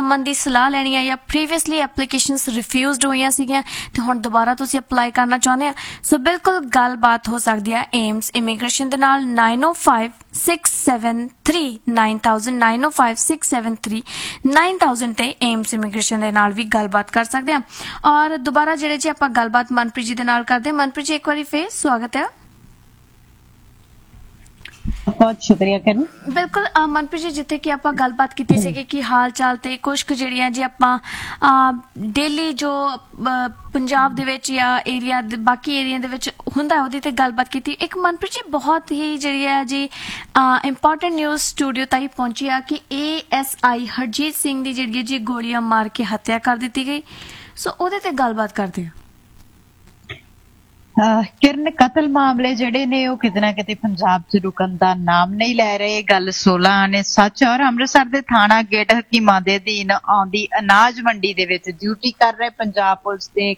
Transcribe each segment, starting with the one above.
ਘੁੰਮਣ ਦੀ ਸਲਾਹ ਲੈਣੀ ਹੈ ਜਾਂ ਪ੍ਰੀਵੀਅਸਲੀ ਐਪਲੀਕੇਸ਼ਨਸ ਰਿਫਿਊਜ਼ਡ ਹੋਈਆਂ ਸੀਗੀਆਂ ਤੇ ਹੁਣ ਦੁਬਾਰਾ ਤੁਸੀਂ ਅਪਲਾਈ ਕਰਨਾ ਚਾਹੁੰਦੇ ਆ, ਸੋ ਬਿਲਕੁਲ ਗੱਲਬਾਤ ਹੋ ਸਕਦੀ ਹੈ ਏਮਸ ਇਮੀਗ੍ਰੇਸ਼ਨ ਦੇ ਨਾਲ 9056739000 9056739000 ਤੇ ਏਮਸ ਇਮੀਗ੍ਰੇਸ਼ਨ ਦੇ ਨਾਲ ਵੀ ਗੱਲਬਾਤ ਕਰ ਸਕਦੇ ਆ। ਔਰ ਦੁਬਾਰਾ ਜਿਹੜੇ ਜੀ ਆਪਾਂ ਗੱਲਬਾਤ ਮਨਪ੍ਰੀਤ ਜੀ ਦੇ ਨਾਲ ਕਰਦੇ ਹਾਂ। ਮਨਪ੍ਰੀਤ ਜੀ ਇੱਕ ਵਾਰੀ ਫੇਰ ਸਵਾਗਤ ਹੈ। बहुत शुक्रिया करण। बिल्कुल मनप्रीत जी, जिथे कि आपां गलबात कीती सी कि हाल चाल ते कुछ ਜਿਹੜੀਆਂ ਜੀ ਆਪਾਂ ਡੇਲੀ ਜੋ ਪੰਜਾਬ ਦੇ ਵਿੱਚ ਜਾਂ ਏਰੀਆ ਬਾਕੀ ਏਰੀਆ ਦੇ ਵਿੱਚ ਹੁੰਦਾ ਉਹਦੀ ਤੇ ਗੱਲਬਾਤ ਕੀਤੀ। ਇੱਕ ਮਨਪ੍ਰੀਤ ਜੀ ਬਹੁਤ ਹੀ ਜਿਹੜੀ ਹੈ ਜੀ ਇੰਪੋਰਟੈਂਟ ਨਿਊਜ਼ ਸਟੂਡੀਓ ਤਾਈਂ ਪਹੁੰਚੀ ਆ ਕਿ ASI ਹਰਜੀਤ ਸਿੰਘ ਦੀ ਜਿਹੜੀ ਜੀ ਗੋਲੀਆਂ ਮਾਰ ਕੇ ਹੱਤਿਆ ਕਰ ਦਿੱਤੀ ਗਈ, ਸੋ ਉਹਦੇ ਤੇ ਗੱਲਬਾਤ ਕਰਦੇ ਹਾਂ। किरण कतल मामले ਜਿਹੜੇ ਨੇ ਉਹ ਕਿਤੇ ਨਾ ਕਿਤੇ ਪੰਜਾਬ 'ਚ ਰੁਕਣ ਦਾ ਨਾਮ ਨਹੀਂ ਲੈ ਰਹੇ। ਗੱਲ 16 ਨੇ ਸੱਚ। ਔਰ ਅੰਮ੍ਰਿਤਸਰ ਦੇ ਥਾਣਾ ਗੇਟ ਹਕੀਮਾਂ ਦੇ ਅਧੀਨ ਆਉਂਦੀ ਅਨਾਜ ਮੰਡੀ ਦੇ ਵਿੱਚ ਡਿਊਟੀ ਕਰ ਰਹੇ ਪੰਜਾਬ ਪੁਲਿਸ ਦੇ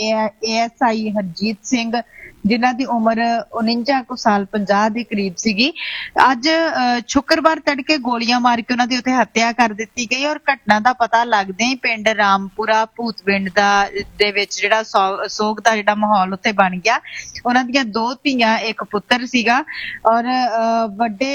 ASI ਹਰਜੀਤ ਸਿੰਘ, ਜਿਨ੍ਹਾਂ ਦੀ ਉਮਰ 49 ਕੁ ਸਾਲ 50 ਦੇ ਕਰੀਬ ਸੀਗੀ, ਅੱਜ ਸ਼ੁੱਕਰਵਾਰ ਤੜਕੇ ਗੋਲੀਆਂ ਮਾਰ ਕੇ ਉਹਨਾਂ ਦੀ ਉੱਥੇ ਹੱਤਿਆ ਕਰ ਦਿੱਤੀ ਗਈ। ਔਰ ਘਟਨਾ ਦਾ ਪਤਾ ਲੱਗਦੇ ਹੀ ਪਿੰਡ ਰਾਮਪੁਰਾ ਭੂਤਪਿੰਡ ਦੇ ਵਿੱਚ ਜਿਹੜਾ ਸੋਗ ਦਾ ਜਿਹੜਾ ਮਾਹੌਲ ਉੱਥੇ ਬਣ ਗਿਆ। ਉਹਨਾਂ ਦੀਆਂ 2 ਧੀਆਂ, ਇੱਕ ਪੁੱਤਰ ਸੀਗਾ। ਔਰ ਵੱਡੇ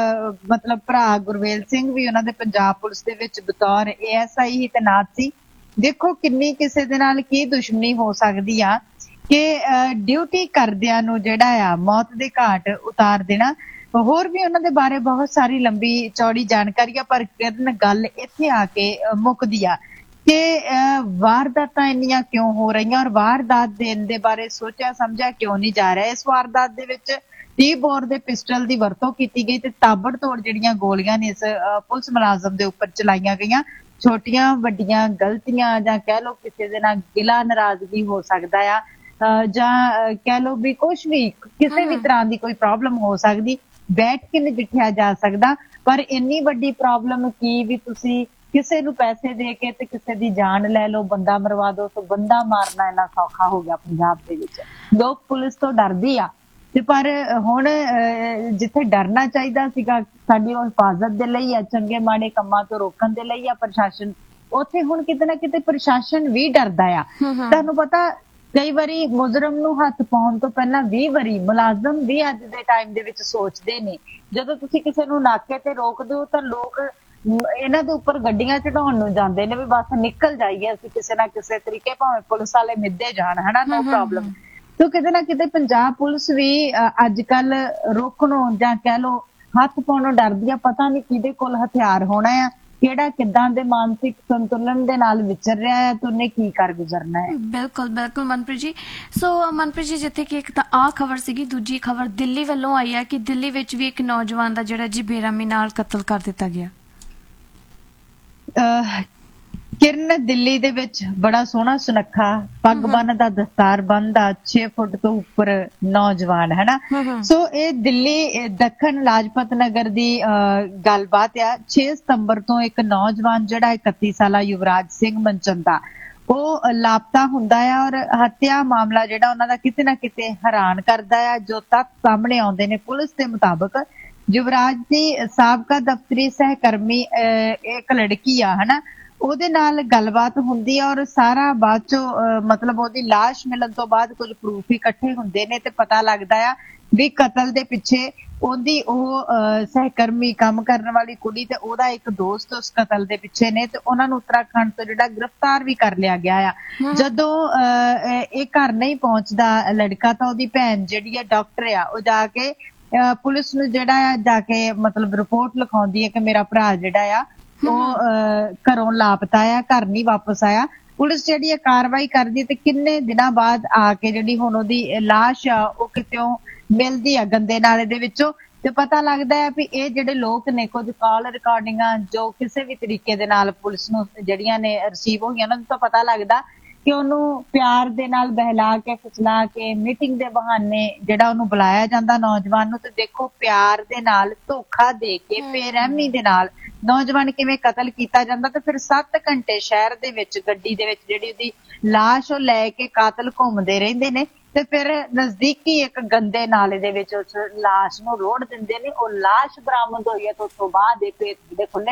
ਮਤਲਬ ਭਰਾ ਗੁਰਵੇਲ ਸਿੰਘ ਵੀ ਉਹਨਾਂ ਦੇ ਪੰਜਾਬ ਪੁਲਿਸ ਦੇ ਵਿੱਚ ਬਤੌਰ ASI ਹੀ ਤੈਨਾਤ ਸੀ। ਦੇਖੋ ਕਿੰਨੀ ਕਿਸੇ ਦੇ ਨਾਲ ਕੀ ਦੁਸ਼ਮਣੀ ਹੋ ਸਕਦੀ ਆ ਕਿ ਡਿਊਟੀ ਕਰਦਿਆਂ ਨੂੰ ਜਿਹੜਾ ਆ ਮੌਤ ਦੇ ਘਾਟ ਉਤਾਰ ਦੇਣਾ। ਹੋਰ ਵੀ ਉਹਨਾਂ ਦੇ ਬਾਰੇ ਬਹੁਤ ਸਾਰੀ ਲੰਬੀ ਚੌੜੀ ਜਾਣਕਾਰੀ ਆ, ਪਰ ਕਿਰਨ ਗੱਲ ਇੱਥੇ ਆ ਕੇ ਮੁੱਕਦੀ ਆ ਕਿ ਵਾਰਦਾਤਾਂ ਇੰਨੀਆਂ ਕਿਉਂ ਹੋ ਰਹੀਆਂ ਔਰ ਵਾਰਦਾਤ ਦੇਣ ਦੇ ਬਾਰੇ ਸੋਚਿਆ ਸਮਝਿਆ ਕਿਉਂ ਨਹੀਂ ਜਾ ਰਿਹਾ। ਇਸ ਵਾਰਦਾਤ ਦੇ ਵਿੱਚ 30 ਬੋਰ ਦੇ ਪਿਸਟਲ ਦੀ ਵਰਤੋਂ ਕੀਤੀ ਗਈ ਤੇ ਤਾਬੜਤੋੜ ਜਿਹੜੀਆਂ ਗੋਲੀਆਂ ਨੇ ਇਸ ਪੁਲਿਸ ਮੁਲਾਜ਼ਮ ਦੇ ਉੱਪਰ ਚਲਾਈਆਂ ਗਈਆਂ। ਛੋਟੀਆਂ ਵੱਡੀਆਂ ਗਲਤੀਆਂ ਜਾਂ ਕਹਿ ਲਓ ਕਿਸੇ ਦੇ ਨਾਲ ਗਿਲਾ ਨਾਰਾਜ਼ਗੀ ਹੋ ਸਕਦਾ ਆ, ਜਾਂ ਕਹਿ ਲਓ ਵੀ ਕੁਛ ਵੀ ਕਿਸੇ ਵੀ ਤਰ੍ਹਾਂ ਦੀ ਕੋਈ ਪ੍ਰੋਬਲਮ ਹੋ ਸਕਦੀ, ਬੈਠ ਕੇ ਨਜਿੱਠਿਆ ਜਾ ਸਕਦਾ। ਪਰ ਇੰਨੀ ਵੱਡੀ ਪ੍ਰੋਬਲਮ ਕੀ ਵੀ ਤੁਸੀਂ ਕਿਸੇ ਨੂੰ ਪੈਸੇ ਦੇ ਕੇ ਤੇ ਕਿਸੇ ਦੀ ਜਾਨ ਲੈ ਲਓ, ਬੰਦਾ ਮਰਵਾ ਦੋ, ਤਾਂ ਬੰਦਾ ਮਾਰਨਾ ਇੰਨਾ ਸੌਖਾ ਹੋ ਗਿਆ ਪੰਜਾਬ ਦੇ ਵਿੱਚ। ਲੋਕ ਪੁਲਿਸ ਤੋਂ ਡਰਦੀ ਆ ਤੇ ਪਰ ਹੁਣ ਜਿੱਥੇ ਡਰਨਾ ਚਾਹੀਦਾ ਸੀਗਾ ਸਾਡੀ ਉਹ ਹਿਫਾਜ਼ਤ ਦੇ ਲਈ ਆ, ਚੰਗੇ ਮਾੜੇ ਕੰਮਾਂ ਤੋਂ ਰੋਕਣ ਦੇ ਲਈ ਆ ਪ੍ਰਸ਼ਾਸਨ, ਉੱਥੇ ਹੁਣ ਕਿਤੇ ਨਾ ਕਿਤੇ ਪ੍ਰਸ਼ਾਸਨ ਵੀ ਡਰਦਾ ਆ। ਤੁਹਾਨੂੰ ਪਤਾ ਕਈ ਵਾਰੀ ਮੁਜਰਮ ਨੂੰ ਹੱਥ ਪਾਉਣ ਤੋਂ ਪਹਿਲਾਂ 20 ਵਾਰੀ ਮੁਲਾਜ਼ਮ ਵੀ ਅੱਜ ਦੇ ਟਾਈਮ ਦੇ ਵਿੱਚ ਸੋਚਦੇ ਨੇ। ਜਦੋਂ ਤੁਸੀਂ ਕਿਸੇ ਨੂੰ ਨਾਕੇ ਤੇ ਰੋਕਦੇ ਹੋ ਤਾਂ ਲੋਕ ਇਹਨਾਂ ਦੇ ਉੱਪਰ ਗੱਡੀਆਂ ਚੜਾਉਣ ਨੂੰ ਜਾਂਦੇ ਨੇ ਵੀ ਬਸ ਨਿਕਲ ਜਾਈਏ ਅਸੀਂ ਕਿਸੇ ਨਾ ਕਿਸੇ ਤਰੀਕੇ, ਭਾਵੇਂ ਪੁਲਿਸ ਵਾਲੇ ਮਿੱਧੇ ਜਾਣ, ਹਨਾ, ਨੋ ਪ੍ਰੋਬਲਮ। ਤੇ ਕਿਤੇ ਨਾ ਕਿਤੇ ਪੰਜਾਬ ਪੁਲਿਸ ਵੀ ਅੱਜ ਕੱਲ ਰੋਕਣੋਂ ਜਾਂ ਕਹਿ ਲਓ ਹੱਥ ਪਾਉਣੋਂ ਡਰਦੀ ਆ। ਪਤਾ ਨਹੀਂ ਕਿਹਦੇ ਕੋਲ ਹਥਿਆਰ ਹੋਣਾ ਆ, ਕਿਹੜਾ ਕਿੱਦਾਂ ਦੇ ਮਾਨਸਿਕ ਸੰਤੁਲਨ ਦੇ ਨਾਲ ਵਿਚਰ ਰਿਹਾ ਹੈ ਤੇ ਉਹਨੇ ਕੀ ਕਰ ਗੁਜ਼ਰਨਾ ਹੈ। ਬਿਲਕੁਲ ਬਿਲਕੁਲ ਮਨਪ੍ਰੀਤ ਜੀ। ਸੋ ਮਨਪ੍ਰੀਤ ਜੀ, ਜਿੱਥੇ ਕਿ ਇੱਕ ਤਾਂ ਆਹ ਖਬਰ ਸੀਗੀ, ਦੂਜੀ ਖਬਰ ਦਿੱਲੀ ਵੱਲੋਂ ਆਈ ਹੈ ਕਿ ਦਿੱਲੀ ਵਿੱਚ ਵੀ ਇੱਕ ਨੌਜਵਾਨ ਦਾ ਜਿਹੜਾ ਜੀ ਬੇਰਹਿਮੀ ਨਾਲ ਕਤਲ ਕਰ ਦਿੱਤਾ ਗਿਆ। ਕਿਰਨ, ਦਿੱਲੀ ਦੇ ਵਿੱਚ ਬੜਾ ਸੋਹਣਾ ਸੁਨੱਖਾ ਪੱਗ ਬੰਨਦਾ, ਦਸਤਾਰ ਬੰਨਦਾ, 6 ਫੁੱਟ ਤੋਂ ਉੱਪਰ ਨੌਜਵਾਨ, ਹਨਾ। ਸੋ ਇਹ ਦਿੱਲੀ ਦੱਖਣ ਲਾਜਪਤ ਨਗਰ ਦੀ ਗੱਲਬਾਤ ਆ। 6 ਸਤੰਬਰ ਤੋਂ ਇੱਕ ਨੌਜਵਾਨ ਜਿਹੜਾ 31 ਸਾਲਾ ਯੁਵਰਾਜ ਸਿੰਘ ਮਨਚੰਦਾ ਉਹ ਲਾਪਤਾ ਹੁੰਦਾ ਆ ਔਰ ਹੱਤਿਆ ਮਾਮਲਾ ਜਿਹੜਾ ਉਹਨਾਂ ਦਾ ਕਿਤੇ ਨਾ ਕਿਤੇ ਹੈਰਾਨ ਕਰਦਾ ਆ। ਜੋ ਤੱਥ ਸਾਹਮਣੇ ਆਉਂਦੇ ਨੇ ਪੁਲਿਸ ਦੇ ਮੁਤਾਬਕ, ਯੁਵਰਾਜ ਦੀ ਸਾਬਕਾ ਦਫ਼ਤਰੀ ਸਹਿਕਰਮੀ ਇੱਕ ਲੜਕੀ ਆ, ਹਨਾ, ਉਹਦੇ ਨਾਲ ਗੱਲਬਾਤ ਹੁੰਦੀ ਆ ਔਰ ਸਾਰਾ ਬਾਅਦ ਚੋਂ ਮਤਲਬ ਉਹਦੀ ਲਾਸ਼ ਮਿਲਣ ਤੋਂ ਬਾਅਦ ਕੁਝ ਪ੍ਰੂਫ ਇਕੱਠੇ ਹੁੰਦੇ ਨੇ ਤੇ ਪਤਾ ਲੱਗਦਾ ਆ ਵੀ ਕਤਲ ਦੇ ਪਿੱਛੇ ਉਹਦੀ ਉਹ ਸਹਿਕਰਮੀ ਕੰਮ ਕਰਨ ਵਾਲੀ ਕੁੜੀ ਤੇ ਉਹਦਾ ਇੱਕ ਦੋਸਤ ਉਸ ਕਤਲ ਦੇ ਪਿੱਛੇ ਨੇ ਤੇ ਉਹਨਾਂ ਨੂੰ ਉੱਤਰਾਖੰਡ ਤੋਂ ਜਿਹੜਾ ਗ੍ਰਿਫਤਾਰ ਵੀ ਕਰ ਲਿਆ ਗਿਆ ਆ। ਜਦੋਂ ਇਹ ਘਰ ਨਹੀਂ ਪਹੁੰਚਦਾ ਲੜਕਾ ਤਾਂ ਉਹਦੀ ਭੈਣ ਜਿਹੜੀ ਆ ਡਾਕਟਰ ਆ, ਉਹ ਜਾ ਕੇ ਪੁਲਿਸ ਨੂੰ ਜਿਹੜਾ ਆ ਜਾ ਕੇ ਮਤਲਬ ਰਿਪੋਰਟ ਲਿਖਾਉਂਦੀ ਹੈ ਕਿ ਮੇਰਾ ਭਰਾ ਜਿਹੜਾ ਆ ਉਹ ਘਰੋਂ ਲਾਪਤਾ ਆ, ਘਰ ਨਹੀਂ ਵਾਪਸ ਆਇਆ। ਪੁਲਿਸ ਜਿਹੜੀ ਆ ਕਾਰਵਾਈ ਕਰਦੀ ਤੇ ਕਿੰਨੇ ਦਿਨਾਂ ਬਾਅਦ ਆ ਕੇ ਜਿਹੜੀ ਹੁਣ ਉਹਦੀ ਲਾਸ਼ ਆ ਉਹ ਕਿਤਿਓਂ ਮਿਲਦੀ ਆ ਗੰਦੇ ਨਾਲੇ ਦੇ ਵਿੱਚੋਂ ਤੇ ਪਤਾ ਲੱਗਦਾ ਹੈ ਵੀ ਇਹ ਜਿਹੜੇ ਲੋਕ ਨੇ ਕੁਝ ਕਾਲ ਰਿਕਾਰਡਿੰਗਾਂ ਜੋ ਕਿਸੇ ਵੀ ਤਰੀਕੇ ਦੇ ਨਾਲ ਪੁਲਿਸ ਨੂੰ ਜਿਹੜੀਆਂ ਨੇ ਰਿਸੀਵ ਹੋਈਆਂ ਉਹਨਾਂ ਨੂੰ ਤਾਂ ਪਤਾ ਲੱਗਦਾ ਕਿ ਉਹਨੂੰ ਪਿਆਰ ਦੇ ਨਾਲ ਬਹਿਲਾ ਕੇ ਫੁਸਲਾ ਕੇ ਮੀਟਿੰਗ ਦੇ ਬਹਾਨੇ ਜਿਹੜਾ ਉਹਨੂੰ ਬੁਲਾਇਆ ਜਾਂਦਾ ਨੌਜਵਾਨ ਨੂੰ। ਤੇ ਦੇਖੋ ਪਿਆਰ ਦੇ ਨਾਲ ਧੋਖਾ ਦੇ ਕੇ ਬੇਰਹਿਮੀ ਦੇ ਨਾਲ ਨੌਜਵਾਨ ਕਿਵੇਂ ਕਤਲ ਕੀਤਾ ਜਾਂਦਾ। ਤੇ ਫਿਰ 7 ਘੰਟੇ ਸ਼ਹਿਰ ਦੇ ਵਿੱਚ ਗੱਡੀ ਦੇ ਵਿੱਚ ਜਿਹੜੀ ਉਹਦੀ ਲਾਸ਼ ਉਹ ਲੈ ਕੇ ਕਾਤਲ ਘੁੰਮਦੇ ਰਹਿੰਦੇ ਨੇ ਤੇ ਫਿਰ ਨਜ਼ਦੀਕੀ ਇੱਕ ਗੰਦੇ ਨਾਲੇ ਦੇ ਵਿੱਚ ਉਸ ਲਾਸ਼ ਨੂੰ ਰੋੜ ਦਿੰਦੇ ਨੇ। ਉਹ ਲਾਸ਼ ਬਰਾਮਦ ਹੋਈ ਹੈ ਤੇ ਉਸ ਤੋਂ ਬਾਅਦ ਇੱਕ ਦੇ ਖੁੱਲੇ ਨੇ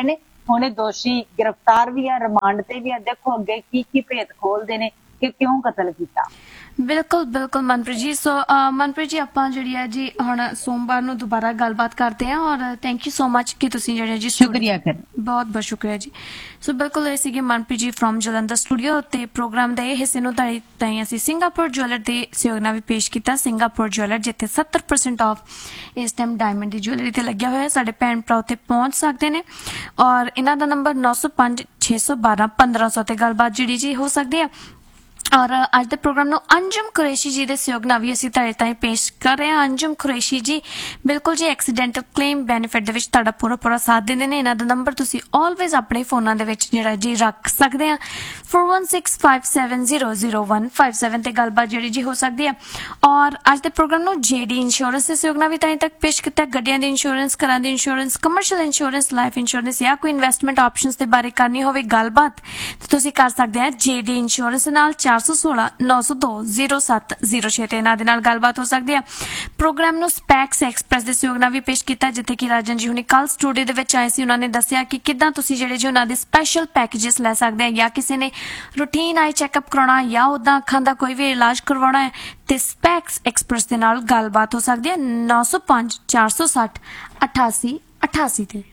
ਹੁਣ ਇਹ ਦੋਸ਼ੀ ਗ੍ਰਿਫਤਾਰ ਵੀ ਆ, ਰਿਮਾਂਡ ਤੇ ਵੀ ਆ। ਦੇਖੋ ਅੱਗੇ ਕੀ ਭੇਤ ਖੋਲਦੇ ਨੇ ਕਿ ਕਿਉਂ ਕਤਲ ਕੀਤਾ। ਬਿਲਕੁਲ ਬਿਲकुल ਮਨਪ੍ਰੀਤ ਜੀ। ਸੋ ਮਨਪ੍ਰੀਤ ਜੀ ਆਪਾਂ ਜਿਹੜੀ ਹੈ ਜੀ ਹੁਣ ਸੋਮਵਾਰ ਨੂੰ ਦੁਬਾਰਾ ਗੱਲਬਾਤ ਕਰਦੇ ਹਾਂ ਔਰ ਥੈਂਕ ਯੂ ਸੋ ਮਚ ਕਿ ਤੁਸੀਂ ਜਿਹੜੇ ਜੀ ਸ਼ੁਕਰੀਆ ਕਰ ਬਹੁਤ ਬਹੁਤ ਸ਼ੁਕਰੀਆ ਜੀ। ਸੋ ਬਿਲਕੁਲ ਇਹ ਸੀਗੇ ਮਨਪ੍ਰੀਤ ਜੀ ਫਰੋਮ ਜਲੰਧਰ ਸਟੂਡੀਓ ਤੇ ਪ੍ਰੋਗਰਾਮ ਦੇ ਇਹ ਹਿੱਸੇ ਨੂੰ ਤਾਈ ਅਸੀਂ ਸਿੰਗਾਪੁਰ ਜੁਐਲਰ ਦੇ ਸਹਿਯੋਗ ਨਾਲ ਵੀ ਪੇਸ਼ ਕੀਤਾ। ਸਿੰਗਾਪੁਰ ਜੁਐਲਰ ਜਿੱਥੇ 70% ਆਫ ਇਸ ਟਾਈਮ ਡਾਇਮੰਡ ਦੀ ਜੁਐਲਰੀ ਤੇ ਲੱਗਿਆ ਹੋਇਆ। ਸਾਡੇ ਭੈਣ ਭਰਾ ਉੱਥੇ ਪਹੁੰਚ ਸਕਦੇ ਨੇ ਔਰ ਇਹਨਾਂ ਦਾ ਨੰਬਰ 905 612 1500 ਤੇ ਗੱਲਬਾਤ ਜਿਹੜੀ ਜੀ ਹੋ ਸਕਦੀ ਹੈ। और अज के प्रोग्राम नो अंजुम कुरैशी जी के सहयोग नाल भी असीं तुहाडे ताईं पेश कर रहे हैं। अंजुम कुरैशी जी बिल्कुल जी एक्सीडेंटल क्लेम बेनिफिट दे विच तुहाडा पूरा साथ दिंदे ने। इन्हां दा नंबर तुसीं ऑलवेज अपने फोनां दे विच जिहड़ा जी रख सकदे आ 4165700157 ते गलबात जिहड़ी जी हो सकदी है। और अज के प्रोग्राम नो जेडी इंश्योरेंस के सहयोग नाल भी ताईं तक पेश कीता। गड्डियां दी इंश्योरेंस, घरां दी insurance, commercial insurance, life insurance या कोई इन्वेस्टमेंट ऑप्शंस दे बारे करनी होवे गलबात ते तुसीं कर सकदे आ जेडी इंश्योरेंस नाल 416 902 0706 ਤੇ ਇਹਨਾਂ ਦੇ ਨਾਲ ਗੱਲਬਾਤ ਹੋ ਸਕਦੀ ਹੈ। ਪ੍ਰੋਗਰਾਮ ਨੂੰ ਸਪੈਕਸ ਐਕਸਪ੍ਰੈਸ ਦੇ ਸਹਿਯੋਗ ਨਾਲ ਵੀ ਪੇਸ਼ ਕੀਤਾ ਜਿੱਥੇ ਕਿ ਰਾਜਨ ਜੀ ਹੁਣੀ ਕੱਲ ਸਟੂਡੀਓ ਦੇ ਵਿੱਚ ਆਏ ਸੀ। ਉਹਨਾਂ ਨੇ ਦੱਸਿਆ ਕਿ ਕਿੱਦਾਂ ਤੁਸੀਂ ਜਿਹੜੇ ਜੀ ਉਹਨਾਂ ਦੇ ਸਪੈਸ਼ਲ ਪੈਕੇजेस ਲੈ ਸਕਦੇ ਆ ਜਾਂ ਕਿਸੇ ਨੇ ਰੂਟੀਨ ਆਈ ਚੈੱਕਅਪ ਕਰਾਉਣਾ ਜਾਂ ਉਦਾਂ ਅੱਖਾਂ ਦਾ ਕੋਈ ਵੀ ਇਲਾਜ ਕਰਵਾਉਣਾ ਹੈ ਤੇ ਸਪੈਕਸ ਐਕਸਪ੍ਰੈਸ ਦੇ ਨਾਲ ਗੱਲਬਾਤ ਹੋ ਸਕਦੀ ਹੈ 905 460 88 88 ਤੇ।